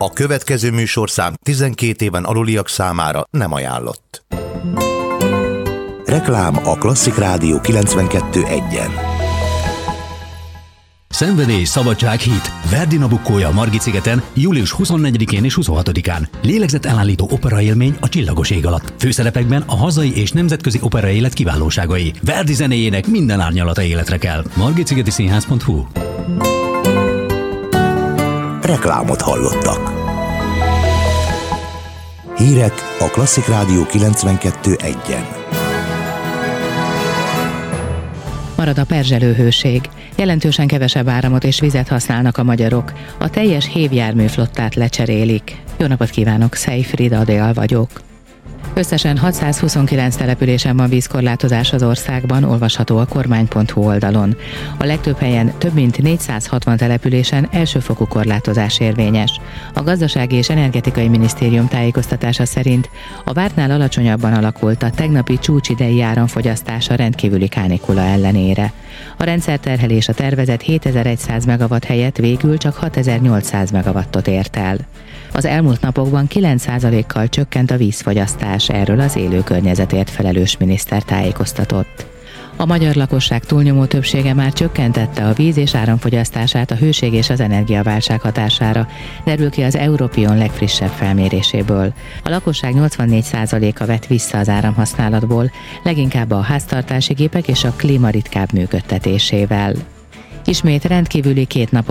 A következő műsorszám 12 éven aluliak számára nem ajánlott. Reklám a Klasszik Rádió 92.1-en. Szenvedély, szabadság, hit. Verdi Nabuccója a Margit-szigeten július 24-én és 26-án. Lélegzetelállító operaélmény a csillagos ég alatt. Főszerepekben a hazai és nemzetközi operaélet kiválóságai. Verdi zenéjének minden árnyalata életre kell. margitszigetiszínház.hu. Reklámot hallottak. Hírek a Klasszik Rádió 92.1-en. Marad a perzselőhőség. Jelentősen kevesebb áramot és vizet használnak a magyarok. A teljes hévjárműflottát lecserélik. Jó napot kívánok, Szejfrid Adél vagyok. Összesen 629 településen van vízkorlátozás az országban, olvasható a kormány.hu oldalon. A legtöbb helyen több mint 460 településen elsőfokú korlátozás érvényes. A Gazdasági és Energetikai Minisztérium tájékoztatása szerint a vártnál alacsonyabban alakult a tegnapi csúcsidei áramfogyasztás a rendkívüli kánikula ellenére. A rendszerterhelés a tervezett 7100 megawatt helyett végül csak 6800 megawattot ért el. Az elmúlt napokban 9%-kal csökkent a vízfogyasztás, erről az élő környezetért felelős miniszter tájékoztatott. A magyar lakosság túlnyomó többsége már csökkentette a víz- és áramfogyasztását a hőség és az energiaválság hatására, derül ki az Europion legfrissebb felméréséből. A lakosság 84%-a vett vissza az áramhasználatból, leginkább a háztartási gépek és a klíma ritkább működtetésével. Ismét rendkívüli 2 napos